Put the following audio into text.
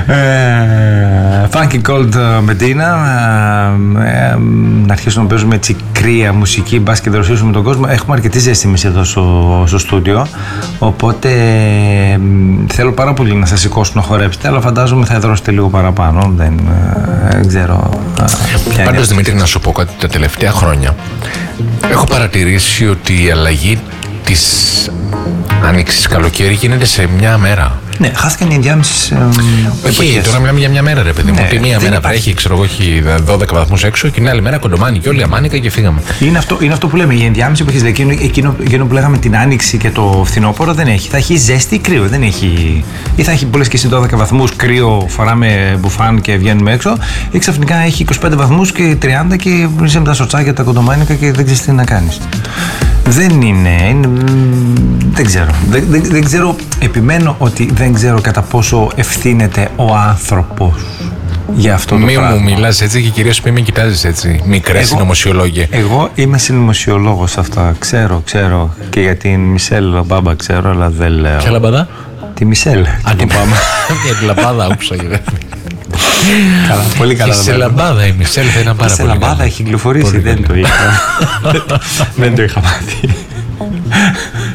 Funky Cold Medina. Να αρχίσουμε να παίζουμε έτσι κρύα μουσική, μπας και δροσίσουμε τον κόσμο. Έχουμε αρκετή ζέστη εμείς εδώ στο στούντιο, οπότε θέλω πάρα πολύ να σας σηκώσουν να χορέψετε, αλλά φαντάζομαι θα δρώσετε λίγο παραπάνω. Δεν ξέρω. Πάντως, Δημήτρη, να σου πω κάτι. Τα τελευταία χρόνια έχω παρατηρήσει ότι η αλλαγή της άνοιξης καλοκαίρι γίνεται σε μια μέρα. Ναι, χάθηκαν οι ενδιάμεσες Όχι, τώρα μιλάμε για μια μέρα, ρε παιδί μου. Ότι μία μέρα βρέχει, ξέρω εγώ, έχει 12 βαθμούς έξω και την άλλη μέρα κοντομάνι και όλοι αμάνικα και φύγαμε. Είναι αυτό που λέμε. Οι ενδιάμεσες εποχές, εκείνο που λέγαμε την άνοιξη και το φθινόπωρο δεν έχει. Θα έχει ζέστη ή κρύο. Δεν έχει. Ή θα έχει πολλές και εσύ 12 βαθμούς κρύο, φοράμε μπουφάν και βγαίνουμε έξω. Ή ξαφνικά έχει 25 βαθμούς και 30 και είσαι με τα σοτσάκια, τα κοντομάνικα και δεν ξέρεις τι να κάνεις. Δεν είναι. Δεν ξέρω. Δεν ξέρω. Επιμένω ότι δεν ξέρω κατά πόσο ευθύνεται ο άνθρωπος για αυτό το πράγμα. Μη μου μιλάς έτσι και κυρίως μη με κοιτάζεις έτσι. Μικρέ συνωμοσιολόγε. Εγώ είμαι συνωμοσιολόγος αυτά. Ξέρω. Και για την Μισελ Λαμπάμπα ξέρω, αλλά δεν λέω. Ποια λαμπάδα? Τη Μισελ. Αν την πάμε. Για τη λαμπάδα, ούψα. Καλά, πολύ καλά. Και σε λαμπάδα η Μισελ θα ήταν πάρα πολύ. Σε λαμπάδα έχει κυκλοφορήσει, δεν το είχα. Δεν το είχα μάθει.